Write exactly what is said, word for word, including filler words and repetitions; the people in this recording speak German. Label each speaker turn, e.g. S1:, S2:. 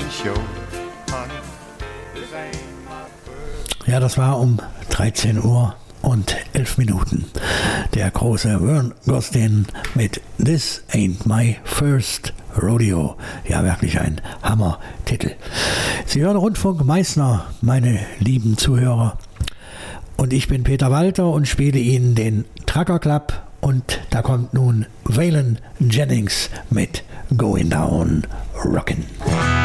S1: Ja, das war um dreizehn Uhr und elf Minuten. Der große Vern Gosdin mit This Ain't My First Rodeo. Ja, wirklich ein Hammer-Titel. Sie hören Rundfunk Meißner, meine lieben Zuhörer. Und ich bin Peter Walter und spiele Ihnen den Trucker Club. Und da kommt nun Waylon Jennings mit Going Down Rockin'.